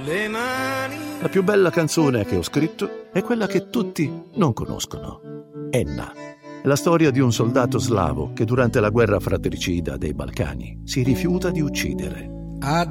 le mani. La più bella canzone che ho scritto è quella che tutti non conoscono. Enna. È la storia di un soldato slavo che durante la guerra fratricida dei Balcani si rifiuta di uccidere.